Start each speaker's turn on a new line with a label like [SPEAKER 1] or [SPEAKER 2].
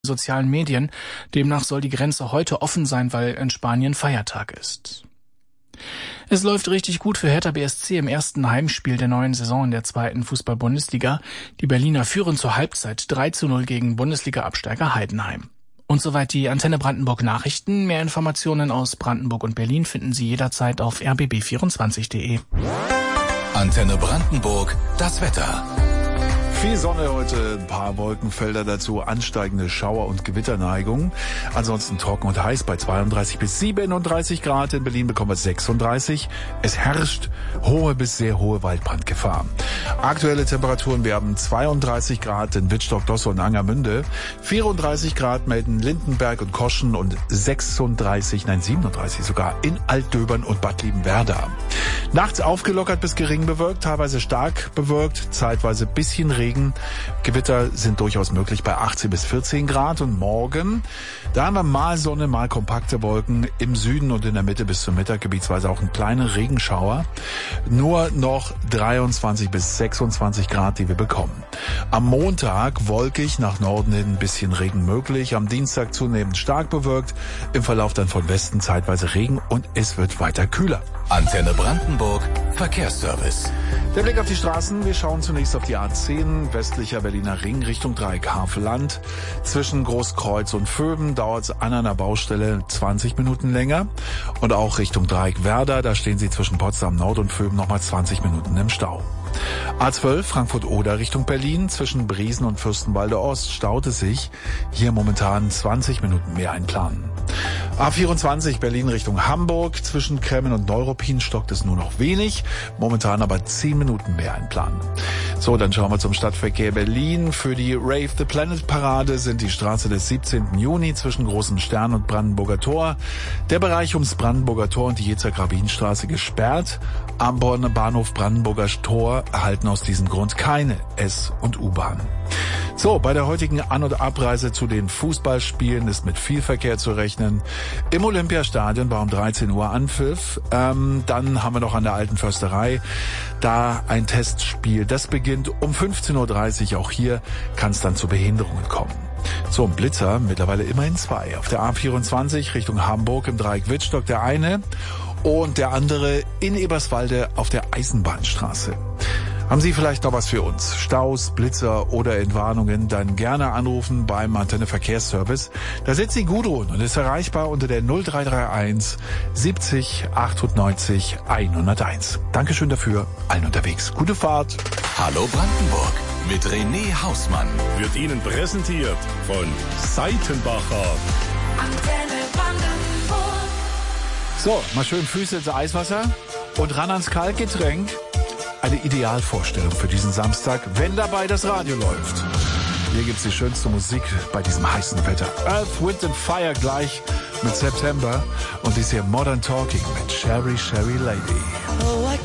[SPEAKER 1] sozialen Medien. Demnach soll die Grenze heute offen sein, weil in Spanien Feiertag ist. Es läuft richtig gut für Hertha BSC im ersten Heimspiel der neuen Saison in der zweiten Fußball-Bundesliga. Die Berliner führen zur Halbzeit 3:0 gegen Bundesliga-Absteiger Heidenheim. Und soweit die Antenne Brandenburg Nachrichten. Mehr Informationen aus Brandenburg und Berlin finden Sie jederzeit auf rbb24.de.
[SPEAKER 2] Antenne Brandenburg, das Wetter.
[SPEAKER 3] Viel Sonne heute, ein paar Wolkenfelder dazu, ansteigende Schauer- und Gewitterneigung. Ansonsten trocken und heiß bei 32 bis 37 Grad. In Berlin bekommen wir 36. Es herrscht hohe bis sehr hohe Waldbrandgefahr. Aktuelle Temperaturen, wir haben 32 Grad in Wittstock, Dosse und Angermünde. 34 Grad melden Lindenberg und Koschen und 37 sogar in Altdöbern und Bad Liebenwerda. Nachts aufgelockert bis gering bewölkt, teilweise stark bewölkt, zeitweise bisschen Regen. Gewitter sind durchaus möglich bei 18 bis 14 Grad. Und morgen, da haben wir mal Sonne, mal kompakte Wolken im Süden und in der Mitte bis zum Mittag, gebietsweise auch ein kleiner Regenschauer. Nur noch 23 bis 26 Grad, die wir bekommen. Am Montag wolkig, nach Norden hin ein bisschen Regen möglich. Am Dienstag zunehmend stark bewölkt. Im Verlauf dann von Westen zeitweise Regen und es wird weiter kühler.
[SPEAKER 2] Antenne Brandenburg, Verkehrsservice.
[SPEAKER 3] Der Blick auf die Straßen. Wir schauen zunächst auf die A10, westlicher Berliner Ring, Richtung Dreieck Havelland. Zwischen Großkreuz und Vöben dauert es an einer Baustelle 20 Minuten länger. Und auch Richtung Dreieck Werder, da stehen Sie zwischen Potsdam Nord und Vöben nochmal 20 Minuten im Stau. A12 Frankfurt-Oder Richtung Berlin, zwischen Briesen und Fürstenwalde Ost staut es sich. Hier momentan 20 Minuten mehr einplanen. A24 Berlin Richtung Hamburg, zwischen Kremmen und Neuruppin stockt es nur noch wenig, momentan aber 10 Minuten mehr einplanen. So, dann schauen wir zum Stadtverkehr Berlin. Für die Rave the Planet Parade sind die Straße des 17. Juni zwischen Großen Stern und Brandenburger Tor, der Bereich ums Brandenburger Tor und die Jezer-Grabin-Straße gesperrt. Am Bahnhof Brandenburger Tor erhalten aus diesem Grund keine S- und U-Bahn. So, bei der heutigen An- und Abreise zu den Fußballspielen ist mit viel Verkehr zu rechnen. Im Olympiastadion war um 13 Uhr Anpfiff. Dann haben wir noch an der Alten Försterei da ein Testspiel. Das beginnt um 15:30 Uhr. Auch hier kann es dann zu Behinderungen kommen. So, ein Blitzer, mittlerweile immerhin 2. Auf der A24 Richtung Hamburg im Dreieck Wittstock der eine und der andere in Eberswalde auf der Eisenbahnstraße. Haben Sie vielleicht noch was für uns? Staus, Blitzer oder Entwarnungen? Dann gerne anrufen beim Antenne Verkehrsservice. Da sitzt die Gudrun und ist erreichbar unter der 0331 70 98 101. Dankeschön dafür. Allen unterwegs. Gute Fahrt.
[SPEAKER 2] Hallo Brandenburg mit René Hausmann.
[SPEAKER 4] Wird Ihnen präsentiert von Seitenbacher.
[SPEAKER 5] Antenne Brandenburg.
[SPEAKER 3] So, mal schön Füße ins Eiswasser und ran ans Kaltgetränk. Eine Idealvorstellung für diesen Samstag, wenn dabei das Radio läuft. Hier gibt's die schönste Musik bei diesem heißen Wetter. Earth, Wind and Fire gleich mit September und dies hier Modern Talking mit Sherry Lady.